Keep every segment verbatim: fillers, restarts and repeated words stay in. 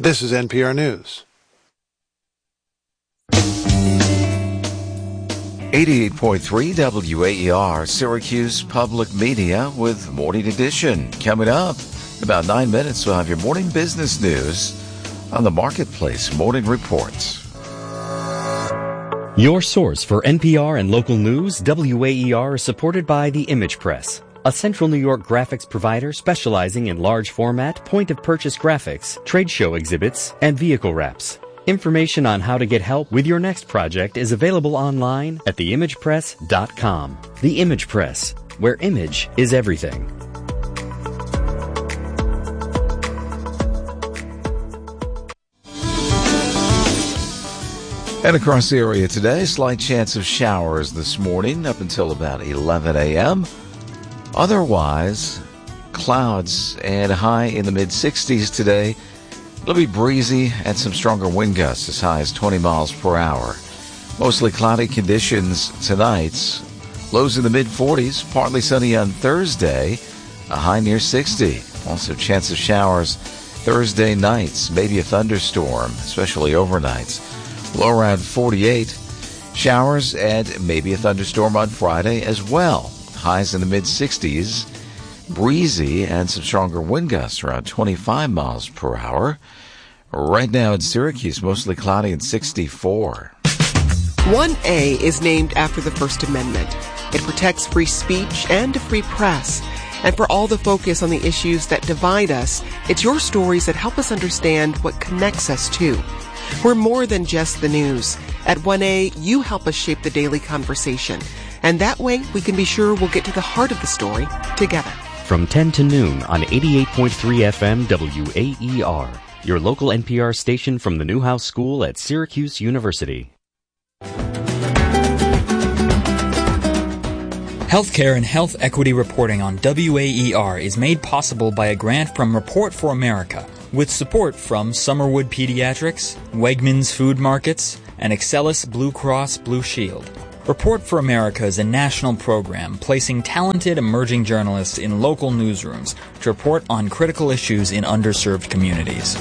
This is N P R News. eighty-eight point three W A E R, Syracuse Public Media with Morning Edition. Coming up, in about nine minutes, we'll have your morning business news on the Marketplace Morning Report. Your source for N P R and local news, W A E R, is supported by the Image Press, a Central New York graphics provider specializing in large format, point-of-purchase graphics, trade show exhibits, and vehicle wraps. Information on how to get help with your next project is available online at the image press dot com. The Image Press, where image is everything. And across the area today, slight chance of showers this morning up until about eleven a.m. Otherwise, clouds and high in the mid-sixties today. It'll be breezy and some stronger wind gusts as high as twenty miles per hour. Mostly cloudy conditions tonight. Lows in the mid-forties, partly sunny on Thursday, a high near sixty. Also chance of showers Thursday nights, maybe a thunderstorm, especially overnights. Low around forty-eight. Showers and maybe a thunderstorm on Friday as well. Highs in the mid-sixties. Breezy and some stronger wind gusts around twenty-five miles per hour. Right now in Syracuse, mostly cloudy and sixty-four. one A is named after the First Amendment. It protects free speech and a free press. And for all the focus on the issues that divide us, it's your stories that help us understand what connects us too. We're more than just the news. At one A, you help us shape the daily conversation. And that way, we can be sure we'll get to the heart of the story together. From ten to noon on eighty-eight point three F M W A E R, your local N P R station from the Newhouse School at Syracuse University. Healthcare and health equity reporting on W A E R is made possible by a grant from Report for America, with support from Summerwood Pediatrics, Wegmans Food Markets, and Excelis Blue Cross Blue Shield. Report for America is a national program placing talented emerging journalists in local newsrooms to report on critical issues in underserved communities.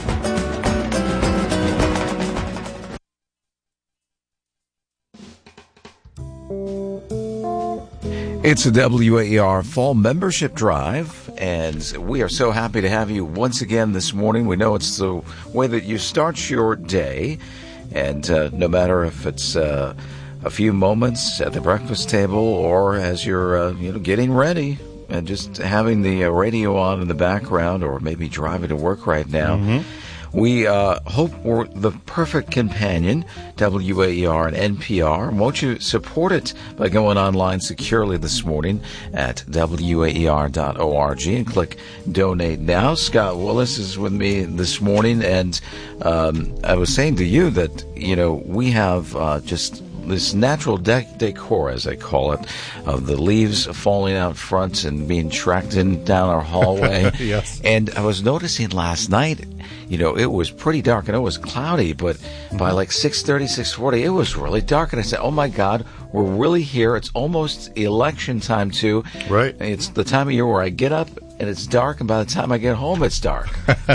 It's a W A E R Fall Membership Drive, and we are so happy to have you once again this morning. We know it's the way that you start your day, and uh, no matter if it's uh, a few moments at the breakfast table or as you're uh, you know getting ready and just having the uh, radio on in the background, or maybe driving to work right now. Mm-hmm. We uh, hope we're the perfect companion, W A E R and N P R. Won't you support it by going online securely this morning at W A E R dot org and click Donate Now. Scott Willis is with me this morning, and um, I was saying to you that, you know, we have uh, just this natural dec- decor, as I call it, of the leaves falling out front and being tracked in down our hallway. Yes. And I was noticing last night, you know, it was pretty dark. I know it was cloudy, but by like six thirty, six forty, it was really dark. And I said, oh, my God, we're really here. It's almost election time, too. Right. It's the time of year where I get up and it's dark, and by the time I get home, it's dark.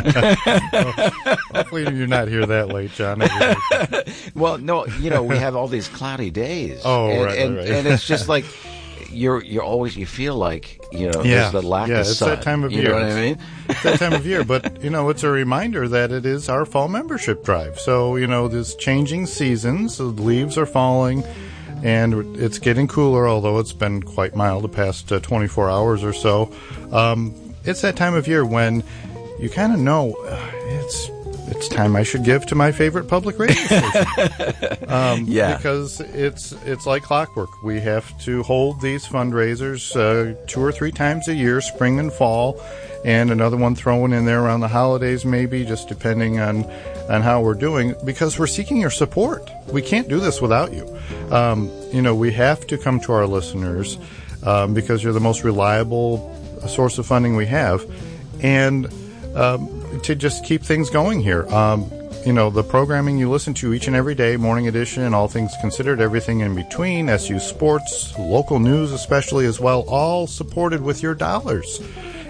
Hopefully you're not here that late, John. Well, no, you know, we have all these cloudy days. Oh, and, right, and, right, right. and it's just like you're you're always, you feel like, you know, yeah, there's the lack yeah, of sun. it's that time of you year. You know what I mean? It's that time of year. But, you know, it's a reminder that it is our fall membership drive. So, you know, there's changing seasons. So the leaves are falling, and it's getting cooler, although it's been quite mild the past uh, twenty-four hours or so. Um, it's that time of year when you kind of know uh, it's it's time I should give to my favorite public radio station. um, yeah. Because it's it's like clockwork. We have to hold these fundraisers uh, two or three times a year, spring and fall, and another one thrown in there around the holidays maybe, just depending on, on how we're doing, because we're seeking your support. We can't do this without you. Um, you know, we have to come to our listeners um, because you're the most reliable source of funding we have, and um, to just keep things going here. Um, you know, the programming you listen to each and every day, Morning Edition and All Things Considered, everything in between, S U Sports, local news especially as well, all supported with your dollars.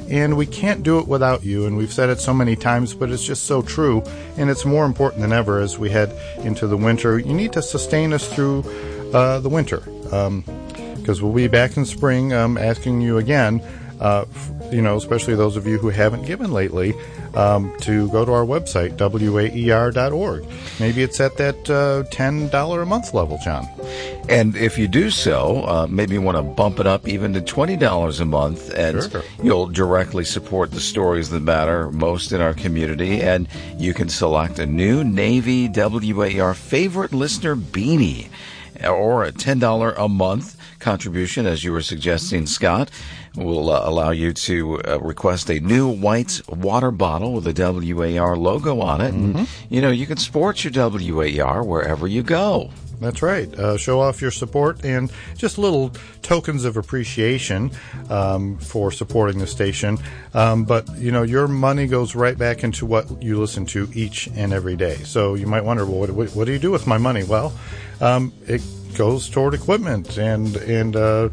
and we can't do it without you. And we've said it so many times, but it's just so true, and it's more important than ever as we head into the winter. You need to sustain us through uh, the winter, because um, we'll be back in spring um, asking you again, uh, f- you know, especially those of you who haven't given lately, um, to go to our website, W A E R dot org. Maybe it's at that uh, ten dollars a month level, John. And if you do so, uh, maybe you want to bump it up even to twenty dollars a month, and Sure. you'll directly support the stories that matter most in our community. And you can select a new Navy W A E R favorite listener beanie, or a ten dollars a month contribution, as you were suggesting, Scott, will uh, allow you to uh, request a new white water bottle with a W A E R logo on it. Mm-hmm. And, you know, you can sport your W A E R wherever you go. That's right. Uh, show off your support and just little tokens of appreciation um, for supporting the station. Um, but, you know, your money goes right back into what you listen to each and every day. So you might wonder, well, what, what, what do you do with my money? Well, um, it goes toward equipment and and uh,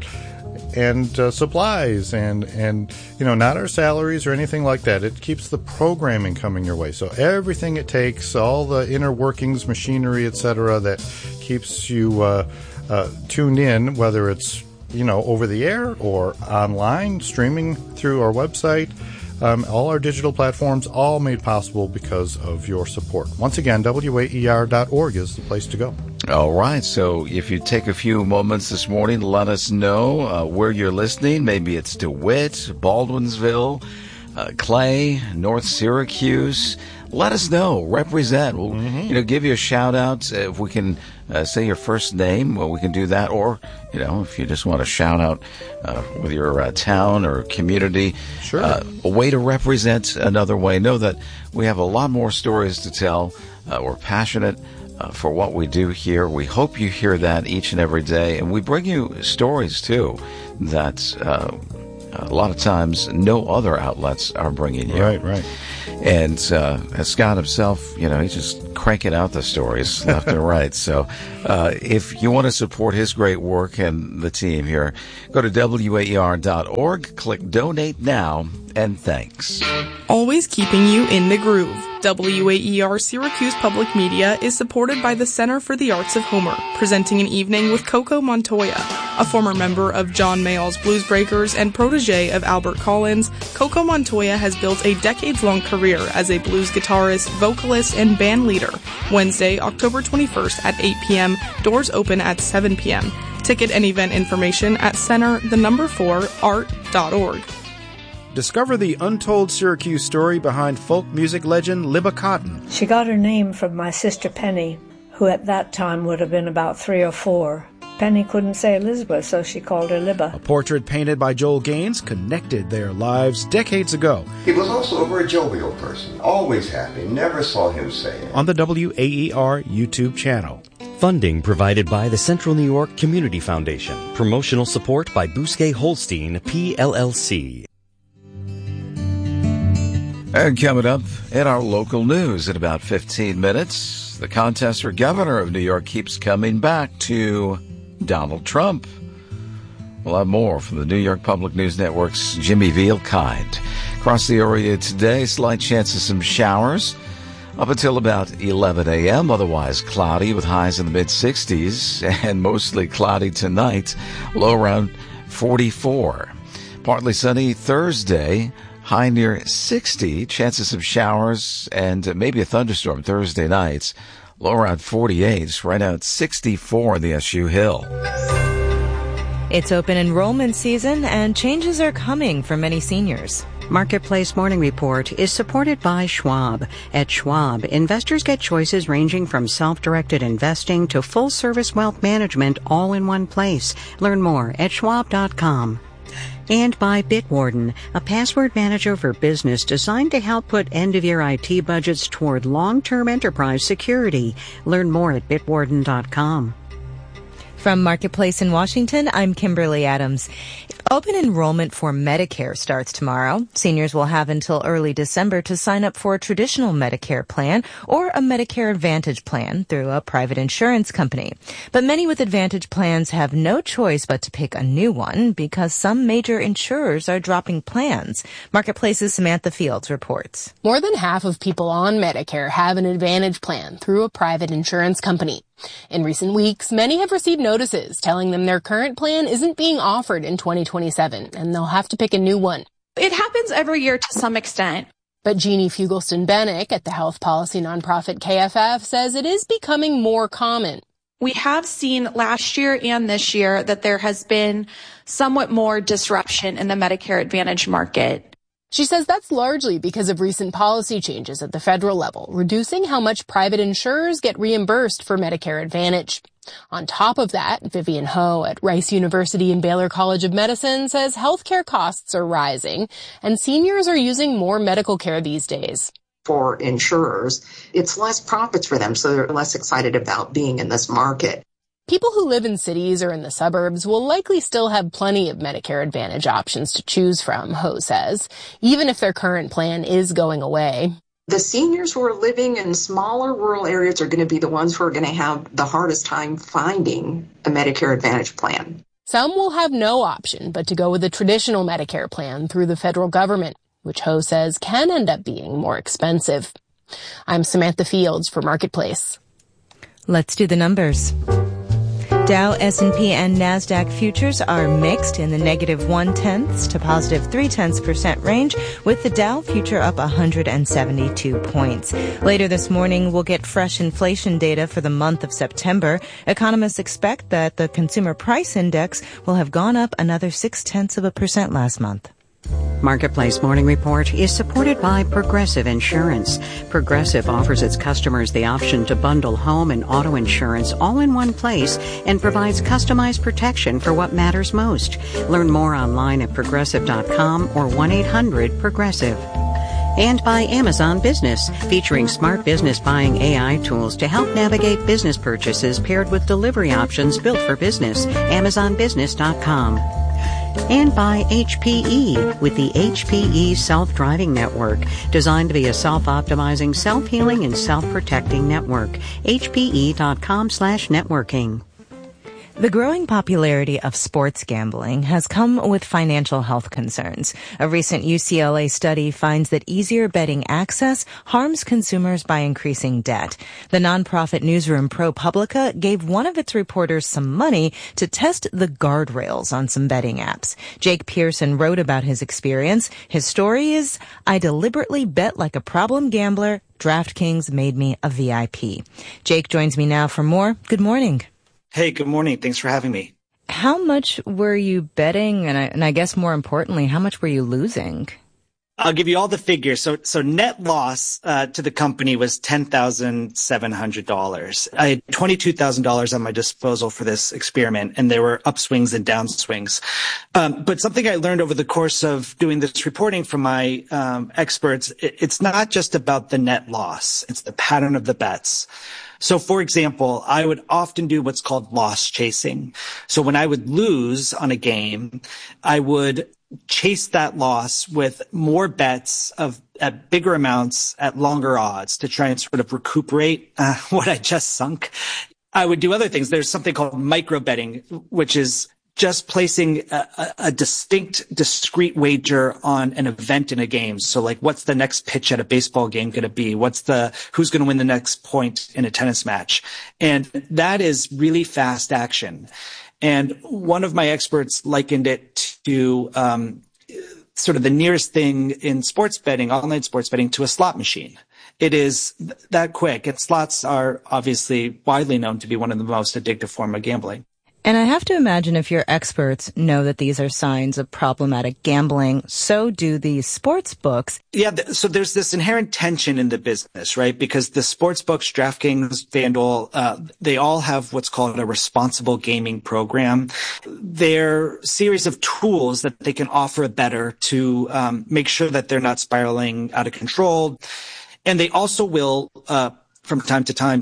and uh, supplies and, and, you know, not our salaries or anything like that. It keeps the programming coming your way. So everything it takes, all the inner workings, machinery, et cetera, that keeps you uh, uh, tuned in, whether it's, you know, over the air or online, streaming through our website, um, all our digital platforms, all made possible because of your support. Once again, W A E R dot org is the place to go. All right. So if you take a few moments this morning, let us know uh, where you're listening. Maybe it's DeWitt, Baldwinsville, uh, Clay, North Syracuse. Let us know. Represent. We'll mm-hmm. you know, give you a shout out. If we can uh, say your first name, well, we can do that. Or, you know, if you just want to shout out uh, with your uh, town or community, sure. uh, a way to represent another way. Know that we have a lot more stories to tell. Uh, we're passionate Uh, for what we do here. We hope you hear that each and every day. And we bring you stories, too, that uh, a lot of times no other outlets are bringing you. Right, right. And uh, as Scott himself, you know, he's just cranking out the stories left and right. So uh, if you want to support his great work and the team here, go to W A E R dot org, click Donate Now, and thanks. Always keeping you in the groove. W A E R Syracuse Public Media is supported by the Center for the Arts of Homer, presenting an evening with Coco Montoya. A former member of John Mayall's Blues Breakers and protege of Albert Collins, Coco Montoya has built a decades-long career as a blues guitarist, vocalist, and band leader. Wednesday, October twenty-first at eight p.m., doors open at seven p.m. Ticket and event information at center, the number four, art dot org. Discover the untold Syracuse story behind folk music legend Libba Cotton. She got her name from my sister Penny, who at that time would have been about three or four. Penny couldn't say Elizabeth, so she called her Libba. A portrait painted by Joel Gaines connected their lives decades ago. He was also a very jovial person, always happy, never saw him sad. On the W A E R YouTube channel. Funding provided by the Central New York Community Foundation. Promotional support by Bousquet Holstein, P L L C. And coming up in our local news in about fifteen minutes, the contest for governor of New York keeps coming back to Donald Trump. We'll have more from the New York Public News Network's Jimmy Vielkind. Across the area today, slight chance of some showers up until about eleven a.m. Otherwise cloudy with highs in the mid-sixties and mostly cloudy tonight, low around forty-four. Partly sunny Thursday, high near sixty, chances of showers and maybe a thunderstorm Thursday nights. Low around forty-eight, right now it's sixty-four in the S U Hill. It's open enrollment season and changes are coming for many seniors. Marketplace Morning Report is supported by Schwab. At Schwab, investors get choices ranging from self-directed investing to full-service wealth management all in one place. Learn more at schwab dot com. And by Bitwarden, a password manager for business designed to help put end-of-year I T budgets toward long-term enterprise security. Learn more at bitwarden dot com. From Marketplace in Washington, I'm Kimberly Adams. Open enrollment for Medicare starts tomorrow. Seniors will have until early December to sign up for a traditional Medicare plan or a Medicare Advantage plan through a private insurance company. But many with Advantage plans have no choice but to pick a new one because some major insurers are dropping plans. Marketplace's Samantha Fields reports. More than half of people on Medicare have an Advantage plan through a private insurance company. In recent weeks, many have received notices telling them their current plan isn't being offered in twenty twenty-seven, and they'll have to pick a new one. It happens every year to some extent. But Jeannie Fugelston-Bennick at the health policy nonprofit K F F says it is becoming more common. We have seen last year and this year that there has been somewhat more disruption in the Medicare Advantage market. She says that's largely because of recent policy changes at the federal level, reducing how much private insurers get reimbursed for Medicare Advantage. On top of that, Vivian Ho at Rice University and Baylor College of Medicine says healthcare costs are rising and seniors are using more medical care these days. For insurers, it's less profits for them, so they're less excited about being in this market. People who live in cities or in the suburbs will likely still have plenty of Medicare Advantage options to choose from, Ho says, even if their current plan is going away. The seniors who are living in smaller rural areas are going to be the ones who are going to have the hardest time finding a Medicare Advantage plan. Some will have no option but to go with a traditional Medicare plan through the federal government, which Ho says can end up being more expensive. I'm Samantha Fields for Marketplace. Let's do the numbers. Dow, S and P, and NASDAQ futures are mixed in the negative one-tenths to positive three-tenths percent range, with the Dow future up one hundred seventy-two points. Later this morning, we'll get fresh inflation data for the month of September. Economists expect that the consumer price index will have gone up another six-tenths of a percent last month. Marketplace Morning Report is supported by Progressive Insurance. Progressive offers its customers the option to bundle home and auto insurance all in one place and provides customized protection for what matters most. Learn more online at progressive dot com or one eight hundred progressive. And by Amazon Business, featuring smart business buying A I tools to help navigate business purchases paired with delivery options built for business. amazon business dot com. And by H P E with the H P E Self-Driving Network, designed to be a self-optimizing, self-healing, and self-protecting network. H P E dot com slash networking. The growing popularity of sports gambling has come with financial health concerns. A recent U C L A study finds that easier betting access harms consumers by increasing debt. The nonprofit newsroom ProPublica gave one of its reporters some money to test the guardrails on some betting apps. Jake Pearson wrote about his experience. His story is, I deliberately bet like a problem gambler. DraftKings made me a V I P. Jake joins me now for more. Good morning. Hey, good morning. Thanks for having me. How much were you betting? And I, and I guess more importantly, how much were you losing? I'll give you all the figures. So, so net loss uh, to the company was ten thousand seven hundred dollars. I had twenty-two thousand dollars on my disposal for this experiment, and there were upswings and downswings. Um, but something I learned over the course of doing this reporting from my um, experts, it, it's not just about the net loss. It's the pattern of the bets. So, for example, I would often do what's called loss chasing. So when I would lose on a game, I would chase that loss with more bets of at bigger amounts at longer odds to try and sort of recuperate uh, what I just sunk. I would do other things. There's something called micro betting, which is just placing a, a, a distinct, discrete wager on an event in a game. So like, what's the next pitch at a baseball game going to be? What's the, who's going to win the next point in a tennis match? And that is really fast action. And one of my experts likened it to, um, sort of the nearest thing in sports betting, online sports betting, to a slot machine. It is th- that quick. And slots are obviously widely known to be one of the most addictive form of gambling. And I have to imagine if your experts know that these are signs of problematic gambling, so do these sports books. Yeah, th- so there's this inherent tension in the business, right? Because the sports books, DraftKings, FanDuel, uh, they all have what's called a responsible gaming program. They're a series of tools that they can offer a bettor to um, make sure that they're not spiraling out of control. And they also will, uh, from time to time, sort of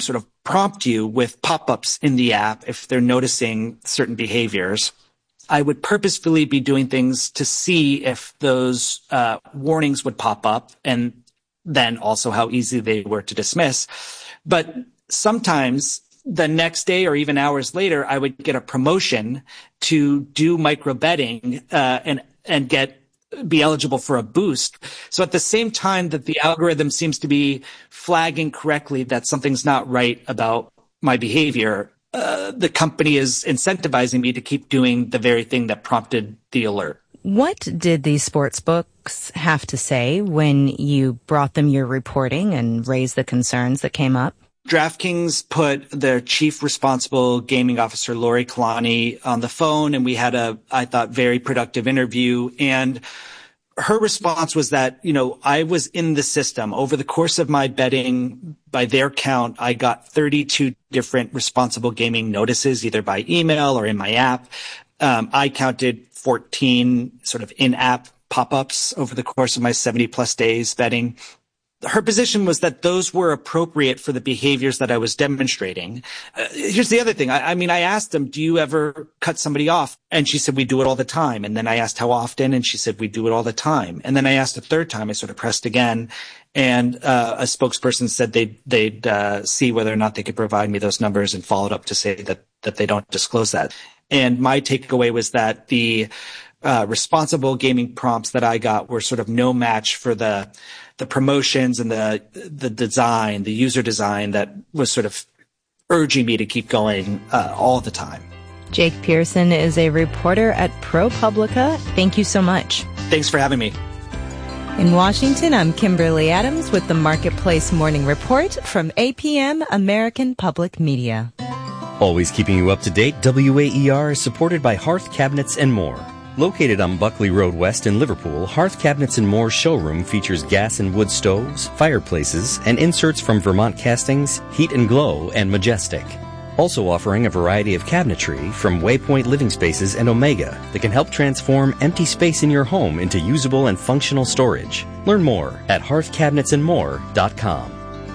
prompt you with pop-ups in the app if they're noticing certain behaviors. I would purposefully be doing things to see if those uh, warnings would pop up, and then also how easy they were to dismiss. But sometimes the next day or even hours later, I would get a promotion to do micro betting uh, and and get be eligible for a boost. So at the same time that the algorithm seems to be flagging correctly that something's not right about my behavior, uh, the company is incentivizing me to keep doing the very thing that prompted the alert. What did these sports books have to say when you brought them your reporting and raised the concerns that came up? DraftKings put their chief responsible gaming officer, Lori Kalani, on the phone, and we had a, I thought, very productive interview. And her response was that, you know, I was in the system. Over the course of my betting, by their count, I got thirty-two different responsible gaming notices, either by email or in my app. Um, I counted fourteen sort of in-app pop-ups over the course of my seventy plus days betting. Her position was that those were appropriate for the behaviors that I was demonstrating. Uh, here's the other thing. I, I mean, I asked them, do you ever cut somebody off? And she said, we do it all the time. And then I asked how often, and she said, we do it all the time. And then I asked a third time, I sort of pressed again. And uh, a spokesperson said they'd, they'd uh, see whether or not they could provide me those numbers, and followed up to say that, that they don't disclose that. And my takeaway was that the uh, responsible gaming prompts that I got were sort of no match for the the promotions and the the design, the user design that was sort of urging me to keep going uh, all the time. Jake Pearson is a reporter at ProPublica. Thank you so much. Thanks for having me. In Washington, I'm Kimberly Adams with the Marketplace Morning Report from A P M American Public Media. Always keeping you up to date, W A E R is supported by Hearth Cabinets and More. Located on Buckley Road West in Liverpool, Hearth Cabinets and More showroom features gas and wood stoves, fireplaces, and inserts from Vermont Castings, Heat and Glow, and Majestic. Also offering a variety of cabinetry from Waypoint Living Spaces and Omega that can help transform empty space in your home into usable and functional storage. Learn more at hearth cabinets and more dot com.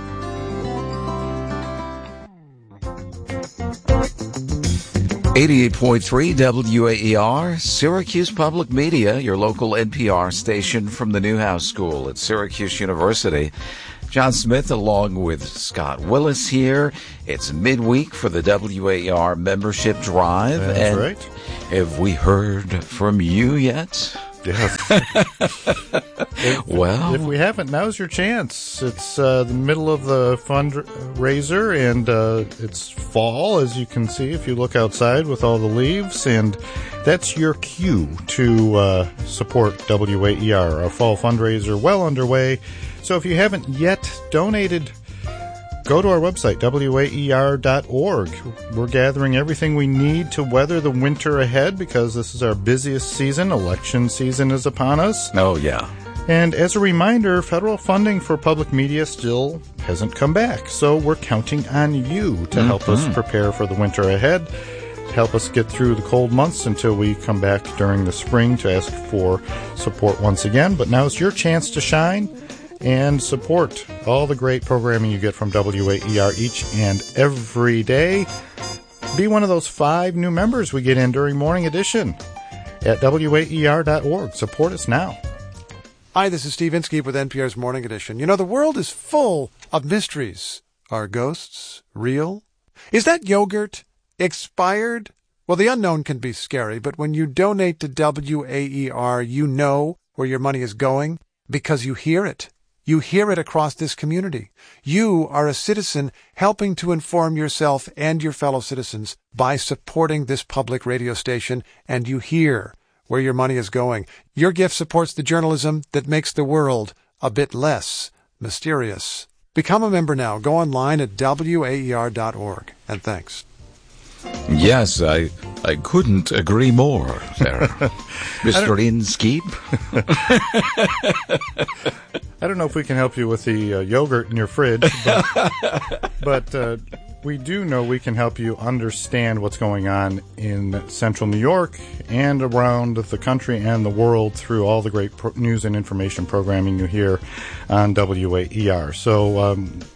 eighty-eight point three W A E R, Syracuse Public Media, your local N P R station from the Newhouse School at Syracuse University. John Smith along with Scott Willis here. It's midweek for the W A E R membership drive. That's and right. Have we heard from you yet? Yes. if, well, if we haven't, now's your chance. It's uh, the middle of the fundraiser, and uh, it's fall, as you can see if you look outside with all the leaves, and that's your cue to uh, support W A E R. Our fall fundraiser well underway. So if you haven't yet donated, go to our website, W A E R dot org. We're gathering everything we need to weather the winter ahead, because this is our busiest season. Election season is upon us. Oh, yeah. And as a reminder, federal funding for public media still hasn't come back. So we're counting on you to mm-hmm. help us prepare for the winter ahead, help us get through the cold months until we come back during the spring to ask for support once again. But now's your chance to shine and support all the great programming you get from W A E R each and every day. Be one of those five new members we get in during Morning Edition at W A E R dot org. Support us now. Hi, this is Steve Inskeep with N P R's Morning Edition. You know, the world is full of mysteries. Are ghosts real? Is that yogurt expired? Well, the unknown can be scary, but when you donate to W A E R, you know where your money is going because you hear it. You hear it across this community. You are a citizen helping to inform yourself and your fellow citizens by supporting this public radio station, and you hear where your money is going. Your gift supports the journalism that makes the world a bit less mysterious. Become a member now. Go online at W A E R dot org. And thanks. Yes, I I couldn't agree more, Sarah. Mister Inskeep. I don't know if we can help you with the uh, yogurt in your fridge, but, but uh, we do know we can help you understand what's going on in central New York and around the country and the world through all the great pro- news and information programming you hear on W A E R. So um,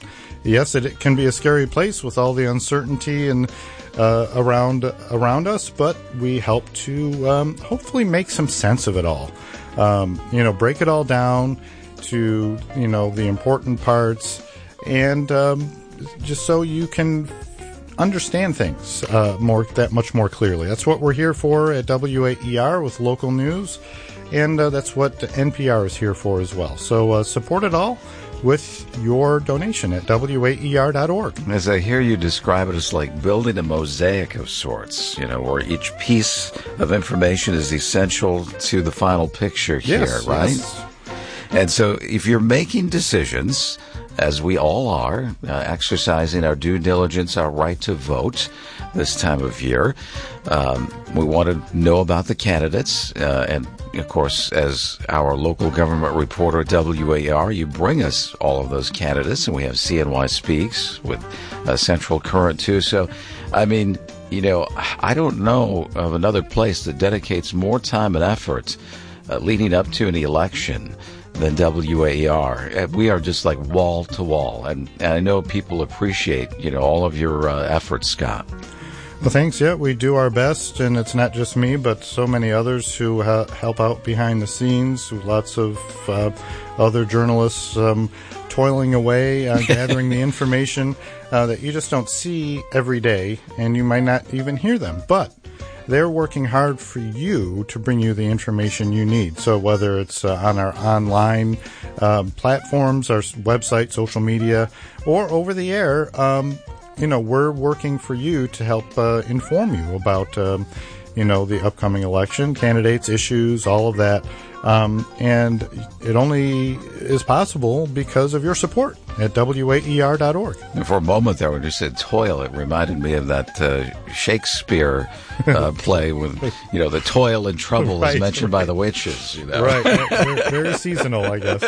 yes, it, it can be a scary place with all the uncertainty and uh, around around us, but we help to um, hopefully make some sense of it all. Um, you know, break it all down to, you know, the important parts, and um, just so you can understand things uh, more that much more clearly. That's what we're here for at W A E R with local news, and uh, that's what N P R is here for as well. So uh, support it all with your donation at W A E R dot org. As I hear you describe it, it's like building a mosaic of sorts, you know, where each piece of information is essential to the final picture here, yes, right? Yes. And so if you're making decisions, as we all are, uh, exercising our due diligence, our right to vote this time of year, um, we want to know about the candidates. Uh, and, of course, as our local government reporter at W A E R, you bring us all of those candidates. And we have C N Y Speaks with uh, Central Current, too. So, I mean, you know, I don't know of another place that dedicates more time and effort uh, leading up to an election than W A E R. We are just like wall to wall, and, and I know people appreciate, you know, all of your uh, efforts, Scott. Well, thanks. Yeah, we do our best, and it's not just me, but so many others who ha- help out behind the scenes. Lots of uh, other journalists um, toiling away, uh, gathering the information uh, that you just don't see every day, and you might not even hear them. But they're working hard for you to bring you the information you need. So whether it's uh, on our online uh, platforms, our website, social media, or over the air, um, you know, we're working for you to help uh, inform you about, um, you know, the upcoming election, candidates, issues, all of that. Um, and it only is possible because of your support at W A E R dot org. And for a moment there, when you said toil, it reminded me of that uh, Shakespeare uh, play with, you know, the toil and trouble right, is mentioned right. by the witches. You know? Right. Very, very seasonal, I guess.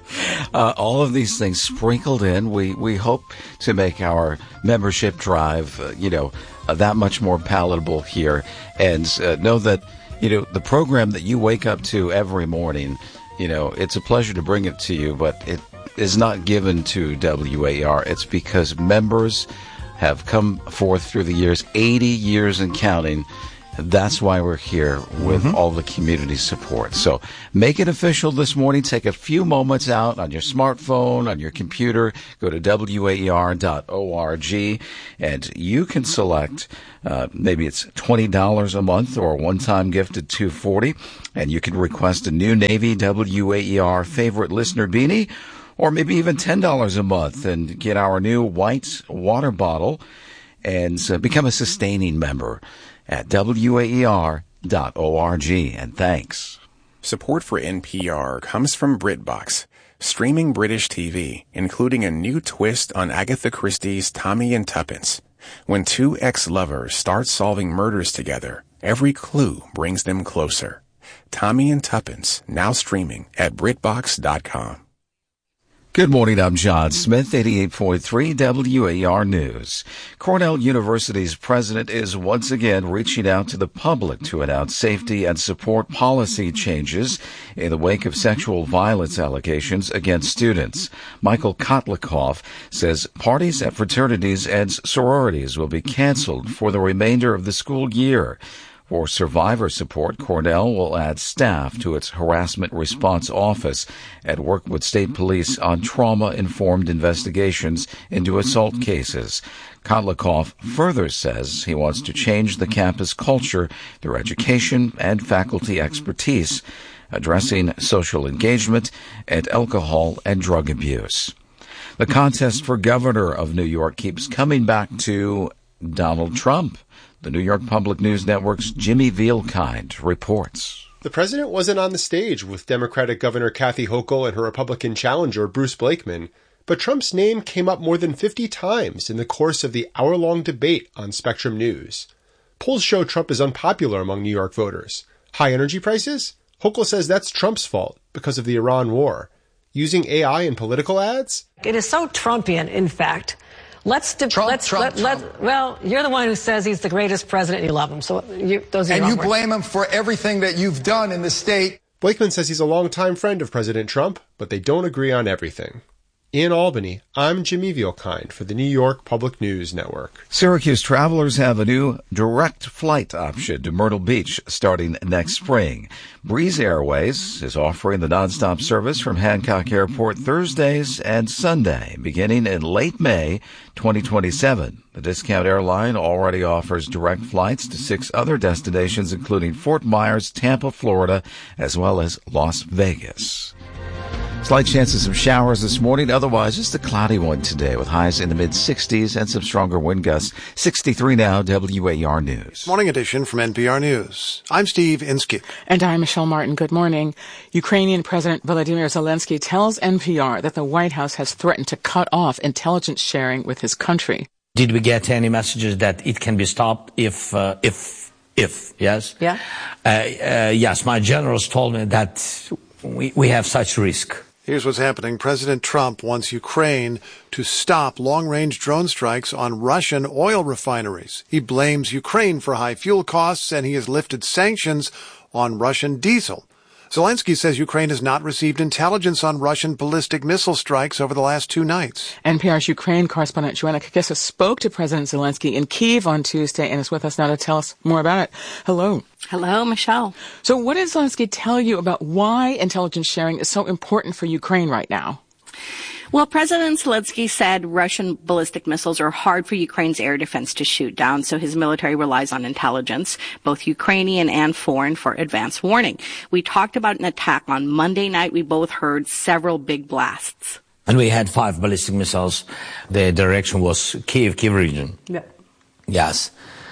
Uh, all of these things sprinkled in. We, we hope to make our membership drive, uh, you know, uh, that much more palatable here. And uh, know that, you know, the program that you wake up to every morning, you know, it's a pleasure to bring it to you, but it is not given to W A E R. It's because members have come forth through the years, eighty years and counting. That's why we're here with mm-hmm. all the community support. So make it official this morning. Take a few moments out on your smartphone, on your computer. Go to W A E R dot org, and you can select uh, maybe it's twenty dollars a month or a one-time gift at two hundred forty dollars, and you can request a new Navy W A E R favorite listener beanie, or maybe even ten dollars a month and get our new white water bottle and uh, become a sustaining member at W A E R dot org. And thanks. Support for N P R comes from BritBox, streaming British T V, including a new twist on Agatha Christie's Tommy and Tuppence. When two ex-lovers start solving murders together, every clue brings them closer. Tommy and Tuppence, now streaming at BritBox dot com. Good morning, I'm John Smith, eighty-eight point three W A E R News. Cornell University's president is once again reaching out to the public to announce safety and support policy changes in the wake of sexual violence allegations against students. Michael Kotlikoff says parties at fraternities and sororities will be canceled for the remainder of the school year. For survivor support, Cornell will add staff to its harassment response office and work with state police on trauma-informed investigations into assault cases. Kotlikoff further says he wants to change the campus culture through education and faculty expertise, addressing social engagement and alcohol and drug abuse. The contest for governor of New York keeps coming back to Donald Trump. The New York Public News Network's Jimmy Vielkind reports. The president wasn't on the stage with Democratic Governor Kathy Hochul and her Republican challenger Bruce Blakeman, but Trump's name came up more than fifty times in the course of the hour-long debate on Spectrum News. Polls show Trump is unpopular among New York voters. High energy prices? Hochul says that's Trump's fault because of the Iran war. Using A I in political ads? It is so Trumpian, in fact. Let's, de- Trump, let's, Trump, let, Trump. let, well, you're the one who says he's the greatest president and you love him. So you, those are And your you own words. blame him for everything that you've done in the state. Blakeman says he's a longtime friend of President Trump, but they don't agree on everything. In Albany, I'm Jimmy Vielkind for the New York Public News Network. Syracuse travelers have a new direct flight option to Myrtle Beach starting next spring. Breeze Airways is offering the nonstop service from Hancock Airport Thursdays and Sunday, beginning in late May twenty twenty-seven. The discount airline already offers direct flights to six other destinations, including Fort Myers, Tampa, Florida, as well as Las Vegas. Slight chances of showers this morning. Otherwise, just a cloudy one today with highs in the mid-sixties and some stronger wind gusts. sixty-three now, W A E R News. Morning edition from N P R News. I'm Steve Inskeep. And I'm Michelle Martin. Good morning. Ukrainian President Volodymyr Zelensky tells N P R that the White House has threatened to cut off intelligence sharing with his country. Did we get any messages that it can be stopped if, uh, if, if, yes? Yeah. Uh, uh, yes, my generals told me that we, we have such risk. Here's what's happening. President Trump wants Ukraine to stop long-range drone strikes on Russian oil refineries. He blames Ukraine for high fuel costs, and he has lifted sanctions on Russian diesel. Zelensky says Ukraine has not received intelligence on Russian ballistic missile strikes over the last two nights. N P R's Ukraine correspondent Joanna Kakissa spoke to President Zelensky in Kyiv on Tuesday and is with us now to tell us more about it. Hello. Hello, Michelle. So what did Zelensky tell you about why intelligence sharing is so important for Ukraine right now? Well, President Zelensky said Russian ballistic missiles are hard for Ukraine's air defense to shoot down, so his military relies on intelligence, both Ukrainian and foreign, for advance warning. We talked about an attack on Monday night. We both heard several big blasts. And we had five ballistic missiles. The direction was Kyiv, Kyiv region. Yeah. Yes.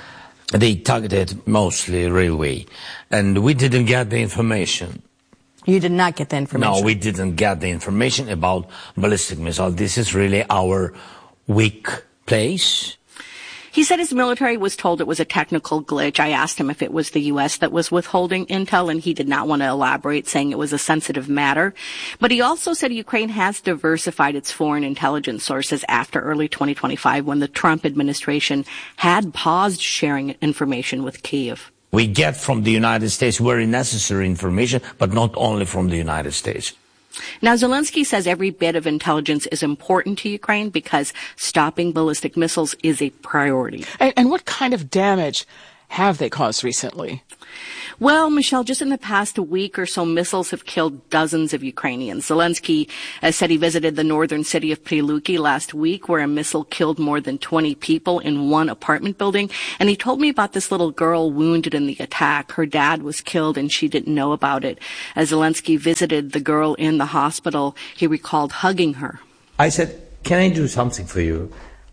They targeted mostly railway. And we didn't get the information. You did not get the information? No, we didn't get the information about ballistic missile. This is really our weak place. He said his military was told it was a technical glitch. I asked him if it was the U S that was withholding intel, and he did not want to elaborate, saying it was a sensitive matter. But he also said Ukraine has diversified its foreign intelligence sources after early twenty twenty-five, when the Trump administration had paused sharing information with Kyiv. We get from the United States very necessary information, but not only from the United States. Now, Zelensky says every bit of intelligence is important to Ukraine because stopping ballistic missiles is a priority. And, and what kind of damage have they caused recently? Well, Michelle, just in the past week or so, missiles have killed dozens of Ukrainians. Zelensky uh, said he visited the northern city of Prilupki last week, where a missile killed more than twenty people in one apartment building. And he told me about this little girl wounded in the attack. Her dad was killed and she didn't know about it. As Zelensky visited the girl in the hospital, he recalled hugging her. I said, can I do something for you?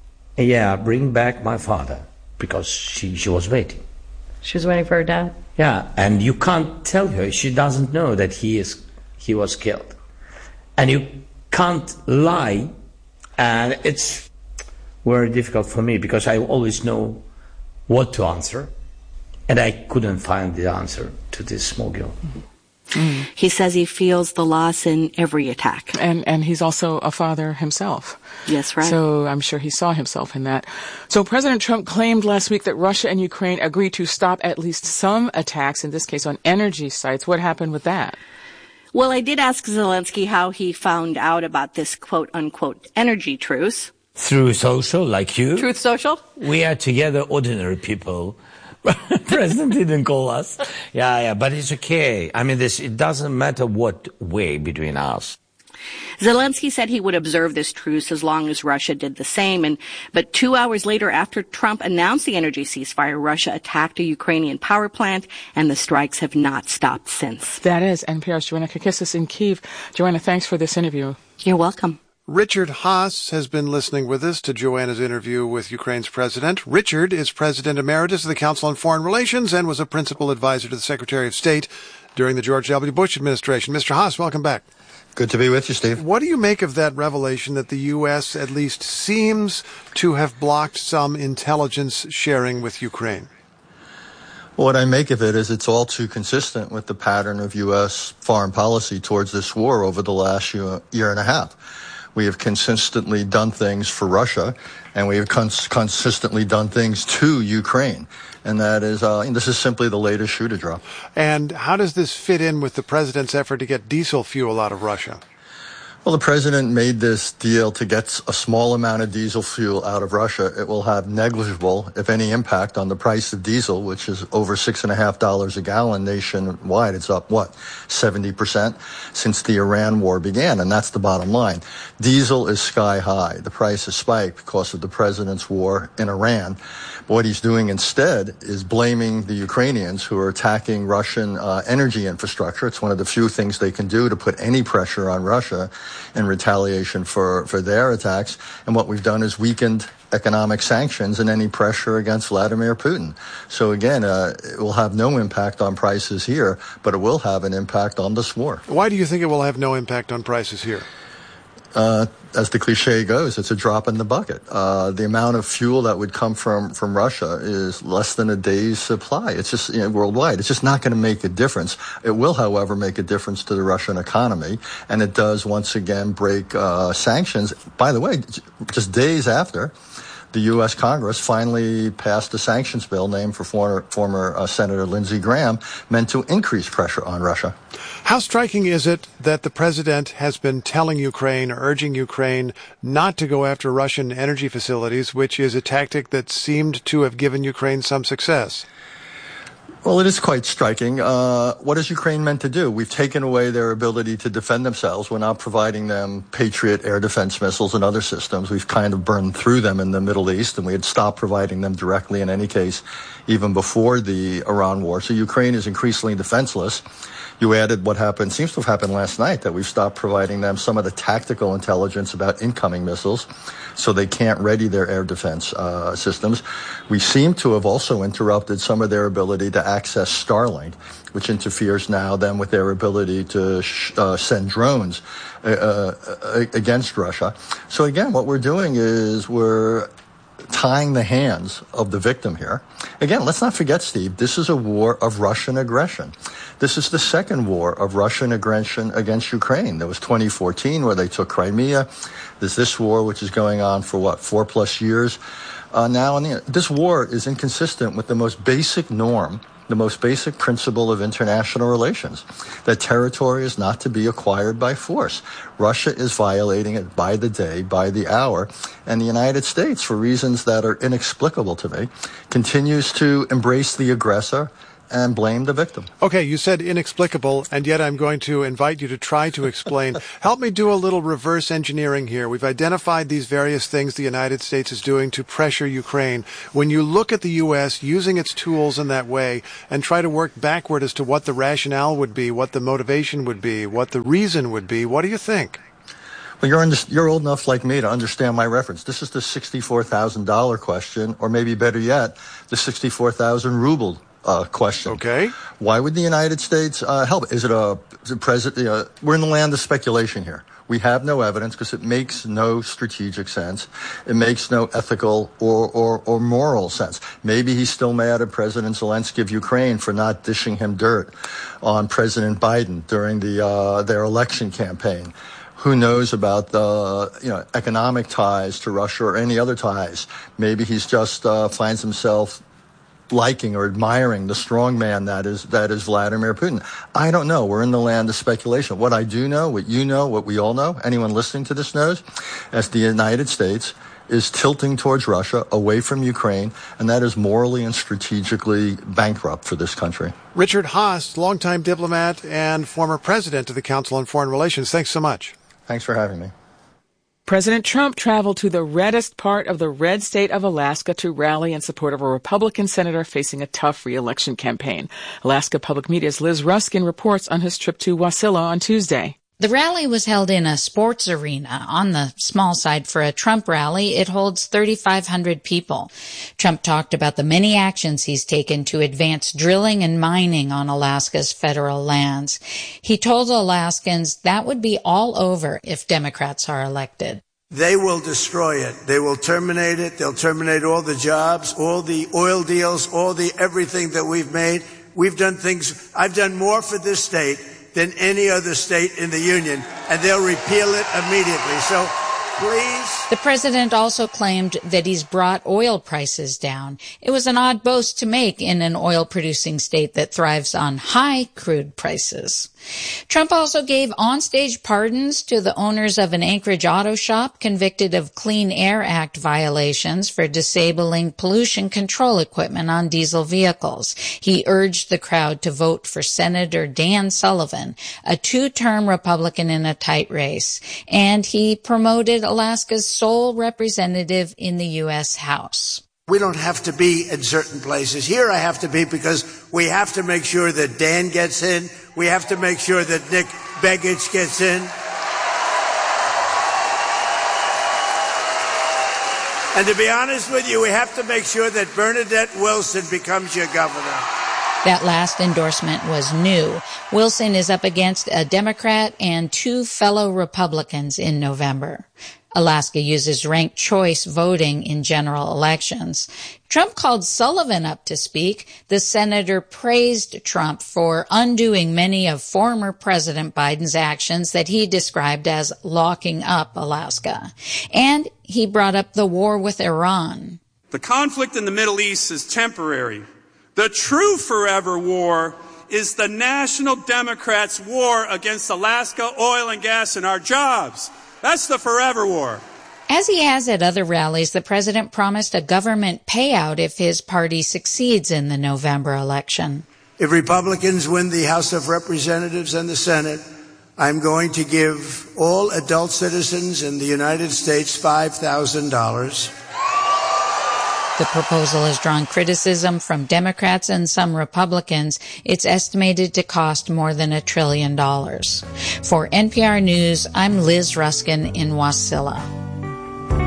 Yeah, bring back my father, because she, she was waiting. She was waiting for her dad? Yeah, and you can't tell her. She doesn't know that he is he was killed. And you can't lie. And it's very difficult for me because I always know what to answer. And I couldn't find the answer to this small girl. Mm. He says he feels the loss in every attack. And and he's also a father himself. Yes, right. So I'm sure he saw himself in that. So President Trump claimed last week that Russia and Ukraine agreed to stop at least some attacks, in this case on energy sites. What happened with that? Well, I did ask Zelensky how he found out about this quote-unquote energy truce. Through social, like you. Truth Social? We are together ordinary people. President didn't call us. Yeah, yeah, but it's okay. I mean, this, it doesn't matter what way between us. Zelensky said he would observe this truce as long as Russia did the same. And but two hours later, after Trump announced the energy ceasefire, Russia attacked a Ukrainian power plant, and the strikes have not stopped since. That is N P R's Joanna Kakissa in Kyiv. Joanna, thanks for this interview. You're welcome. Richard Haass has been listening with us to Joanna's interview with Ukraine's president. Richard is President Emeritus of the Council on Foreign Relations and was a principal advisor to the Secretary of State during the George W. Bush administration. Mister Haass, welcome back. Good to be with you, Steve. What do you make of that revelation that the U S at least seems to have blocked some intelligence sharing with Ukraine? What I make of it is it's all too consistent with the pattern of U S foreign policy towards this war over the last year, year and a half. We have consistently done things for Russia, and we have cons- consistently done things to Ukraine. And that is, uh, and this is simply the latest shoe to drop. And how does this fit in with the president's effort to get diesel fuel out of Russia? Well, the president made this deal to get a small amount of diesel fuel out of Russia. It will have negligible, if any, impact on the price of diesel, which is over six and a half dollars a gallon nationwide. It's up, what, seventy percent since the Iran war began, and that's the bottom line. Diesel is sky high. The price has spiked because of the president's war in Iran. But what he's doing instead is blaming the Ukrainians who are attacking Russian uh, energy infrastructure. It's one of the few things they can do to put any pressure on Russia in retaliation for, for their attacks. And what we've done is weakened economic sanctions and any pressure against Vladimir Putin. So again, uh, it will have no impact on prices here, but it will have an impact on this war. Why do you think it will have no impact on prices here? Uh, as the cliche goes, it's a drop in the bucket. Uh, the amount of fuel that would come from, from Russia is less than a day's supply. It's just, you know, worldwide. It's just not going to make a difference. It will, however, make a difference to the Russian economy, and it does once again break uh, sanctions. By the way, just days after the U S Congress finally passed a sanctions bill named for former, former uh, Senator Lindsey Graham, meant to increase pressure on Russia. How striking is it that the president has been telling Ukraine, urging Ukraine not to go after Russian energy facilities, which is a tactic that seemed to have given Ukraine some success? Well, it is quite striking. Uh, what is Ukraine meant to do? We've taken away their ability to defend themselves. We're not providing them Patriot air defense missiles and other systems. We've kind of burned through them in the Middle East, and we had stopped providing them directly in any case, even before the Iran war. So Ukraine is increasingly defenseless. You added what happened, seems to have happened last night, that we've stopped providing them some of the tactical intelligence about incoming missiles, so they can't ready their air defense uh, systems. We seem to have also interrupted some of their ability to access Starlink, which interferes now then with their ability to sh- uh, send drones uh, uh, against Russia. So again, what we're doing is we're tying the hands of the victim here. Again, let's not forget, Steve, this is a war of Russian aggression. This is the second war of Russian aggression against Ukraine. There was twenty fourteen, where they took Crimea. There's this war, which is going on for, what, four plus years uh, now. And this war is inconsistent with the most basic norm, the most basic principle of international relations, that territory is not to be acquired by force. Russia is violating it by the day, by the hour, and the United States, for reasons that are inexplicable to me, continues to embrace the aggressor and blame the victim. Okay, you said inexplicable, and yet I'm going to invite you to try to explain. Help me do a little reverse engineering here. We've identified these various things the United States is doing to pressure Ukraine. When you look at the U S using its tools in that way and try to work backward as to what the rationale would be, what the motivation would be, what the reason would be, what do you think? Well, you're, under, you're old enough like me to understand my reference. This is the sixty-four thousand dollars question, or maybe better yet, the sixty-four thousand ruble Uh, question. Okay. Why would the United States uh, help? Is it a, is it president? Uh, we're in the land of speculation here. We have no evidence because it makes no strategic sense. It makes no ethical or, or, or moral sense. Maybe he's still mad at President Zelensky of Ukraine for not dishing him dirt on President Biden during the uh, their election campaign. Who knows about the, you know, economic ties to Russia or any other ties? Maybe he's just uh, finds himself liking or admiring the strong man that is that is Vladimir Putin. I don't know. We're in the land of speculation. What I do know, what you know, what we all know, anyone listening to this knows, as the United States is tilting towards Russia, away from Ukraine, and that is morally and strategically bankrupt for this country. Richard Haass, longtime diplomat and former president of the Council on Foreign Relations. Thanks so much. Thanks for having me. President Trump traveled to the reddest part of the red state of Alaska to rally in support of a Republican senator facing a tough re-election campaign. Alaska Public Media's Liz Ruskin reports on his trip to Wasilla on Tuesday. The rally was held in a sports arena. On the small side for a Trump rally, it holds thirty-five hundred people. Trump talked about the many actions he's taken to advance drilling and mining on Alaska's federal lands. He told Alaskans that would be all over if Democrats are elected. They will destroy it. They will terminate it. They'll terminate all the jobs, all the oil deals, all the everything that we've made. We've done things. I've done more for this state than any other state in the union, and they'll repeal it immediately. So please. The president also claimed that he's brought oil prices down. It was an odd boast to make in an oil-producing state that thrives on high crude prices. Trump also gave onstage pardons to the owners of an Anchorage auto shop convicted of Clean Air Act violations for disabling pollution control equipment on diesel vehicles. He urged the crowd to vote for Senator Dan Sullivan, a two-term Republican in a tight race, and he promoted Alaska's sole representative in the U S House. We don't have to be in certain places. Here I have to be because we have to make sure that Dan gets in. We have to make sure that Nick Begich gets in. And to be honest with you, we have to make sure that Bernadette Wilson becomes your governor. That last endorsement was new. Wilson is up against a Democrat and two fellow Republicans in November. Alaska uses ranked choice voting in general elections. Trump called Sullivan up to speak. The senator praised Trump for undoing many of former President Biden's actions that he described as locking up Alaska. And he brought up the war with Iran. The conflict in the Middle East is temporary. The true forever war is the National Democrats' war against Alaska oil and gas and our jobs. That's the forever war. As he has at other rallies, the president promised a government payout if his party succeeds in the November election. If Republicans win the House of Representatives and the Senate, I'm going to give all adult citizens in the United States five thousand dollars. The proposal has drawn criticism from Democrats and some Republicans. It's estimated to cost more than a trillion dollars. For N P R News, I'm Liz Ruskin in Wasilla.